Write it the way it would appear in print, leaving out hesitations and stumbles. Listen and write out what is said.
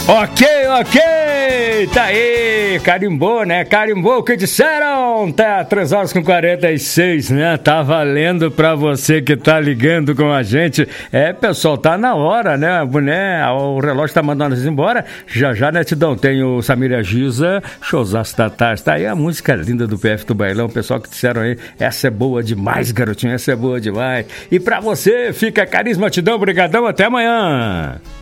Ok, tá aí, carimbou, né? Carimbou o que disseram, tá 3h46, né? Tá valendo pra você que tá ligando com a gente. Pessoal, tá na hora, né? O relógio tá mandando nós embora. Já, Netidão, tem o Samir e a Giza, showzaço da tarde. Tá aí a música linda do PF do Bailão, pessoal que disseram aí, essa é boa demais, garotinho, essa é boa demais. E pra você, fica Carisma Tidão, brigadão, até amanhã.